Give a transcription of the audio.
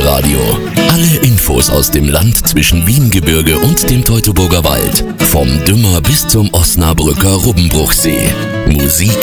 Lokalradio. Alle Infos aus dem Land zwischen Wiengebirge und dem Teutoburger Wald. Vom Dümmer bis zum Osnabrücker Rubbenbruchsee. Musik